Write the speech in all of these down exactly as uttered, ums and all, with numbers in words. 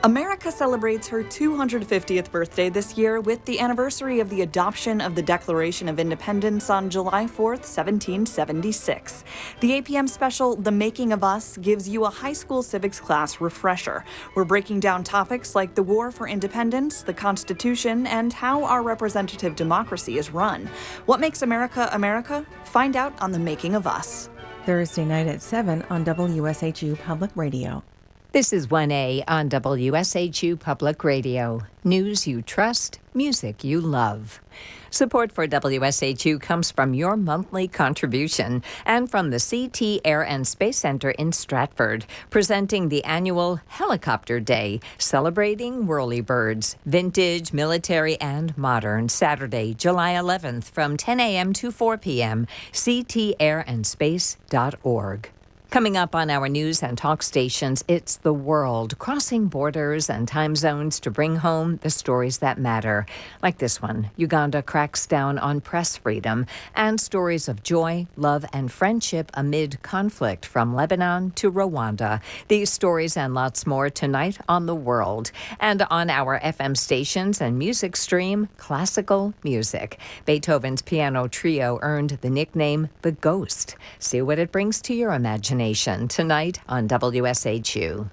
America celebrates her two hundred fiftieth birthday this year with the anniversary of the adoption of the Declaration of Independence on July fourth, seventeen seventy-six. The eight p.m. special, The Making of Us, gives you a high school civics class refresher. We're breaking down topics like the War for Independence, the Constitution, and how our representative democracy is run. What makes America America? Find out on The Making of Us. Thursday night at seven on W S H U Public Radio. This is one A on W S H U Public Radio. News you trust, music you love. Support for W S H U comes from your monthly contribution and from the C T Air and Space Center in Stratford, presenting the annual Helicopter Day, celebrating whirlybirds, vintage, military, and modern, Saturday, July eleventh from ten a.m. to four p.m., c t air and space dot org. Coming up on our news and talk stations, it's the world, crossing borders and time zones to bring home the stories that matter. Like this one, Uganda cracks down on press freedom, and stories of joy, love, and friendship amid conflict from Lebanon to Rwanda. These stories and lots more tonight on The World. And on our F M stations and music stream, classical music. Beethoven's piano trio earned the nickname The Ghost. See what it brings to your imagination tonight on W S H U.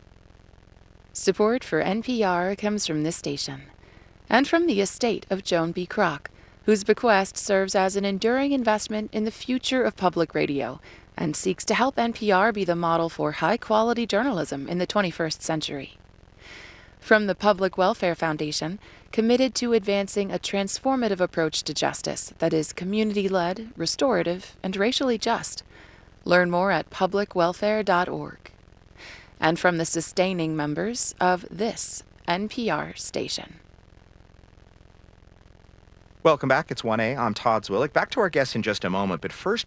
Support for N P R comes from this station and from the estate of Joan B. Kroc, whose bequest serves as an enduring investment in the future of public radio and seeks to help N P R be the model for high-quality journalism in the twenty-first century. From the Public Welfare Foundation, committed to advancing a transformative approach to justice that is community-led, restorative, and racially just. Learn more at public welfare dot org. And from the sustaining members of this N P R station. Welcome back. It's one A. I'm Todd Zwillick. Back to our guests in just a moment, but first,